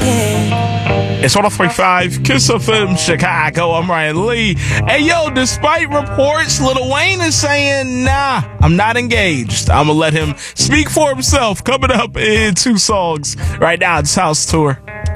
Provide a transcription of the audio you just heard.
It's 103.5 Kiss FM Chicago. I'm Ryan Lee. Hey, yo, despite reports, Lil Wayne is saying, nah, I'm not engaged. I'm going to let him speak for himself. Coming up in 2 songs right now, it's House Tour.